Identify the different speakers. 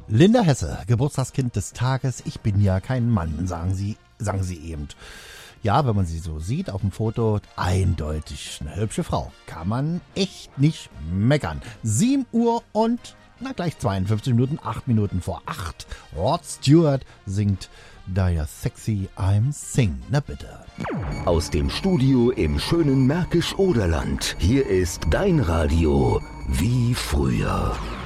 Speaker 1: Linda Hesse, Geburtstagskind des Tages. Ich bin ja kein Mann, sagen sie eben. Ja, wenn man sie so sieht auf dem Foto, eindeutig eine hübsche Frau. Kann man echt nicht meckern. 7 Uhr und gleich 52 Minuten, 8 Minuten vor 8. Rod Stewart singt Dire Sexy I'm Sing. Na bitte.
Speaker 2: Aus dem Studio im schönen Märkisch-Oderland. Hier ist dein Radio wie früher.